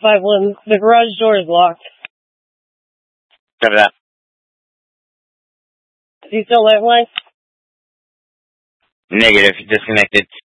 5-1. The garage door is locked. Cover that. Is he still lifeline? Negative. Disconnected.